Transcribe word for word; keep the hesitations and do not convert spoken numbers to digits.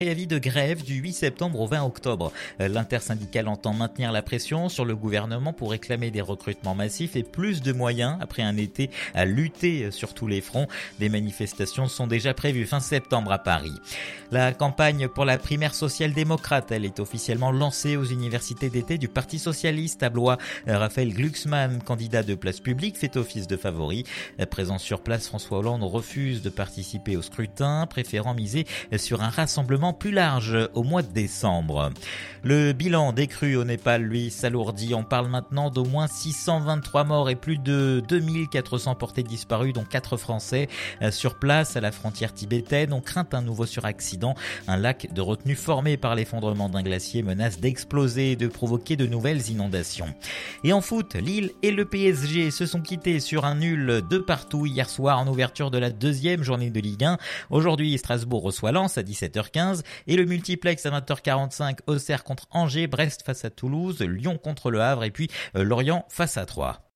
Préavis de grève du huit septembre au vingt octobre. L'intersyndicale entend maintenir la pression sur le gouvernement pour réclamer des recrutements massifs et plus de moyens après un été à lutter sur tous les fronts. Des manifestations sont déjà prévues fin septembre à Paris. La campagne pour la primaire social-démocrate, elle est officiellement lancée aux universités d'été du Parti socialiste à Blois. Raphaël Glucksmann, candidat de Place Publique, fait office de favori. Présent sur place, François Hollande refuse de participer au scrutin, préférant miser sur un rassemblement plus large au mois de décembre. Le bilan des crues au Népal, lui, s'alourdit. On parle maintenant d'au moins six cent vingt-trois morts et plus de deux mille quatre cents portés disparus, dont quatre Français. Sur place, à la frontière tibétaine, on craint un nouveau suraccident. Un lac de retenue formé par l'effondrement d'un glacier menace d'exploser et de provoquer de nouvelles inondations. Et en foot, Lille et le P S G se sont quittés sur un nul de partout hier soir en ouverture de la deuxième journée de Ligue un. Aujourd'hui, Strasbourg reçoit Lens à dix-sept heures quinze et le multiplex à vingt heures quarante-cinq, Auxerre contre Angers, Brest face à Toulouse, Lyon contre Le Havre et puis Lorient face à Troyes.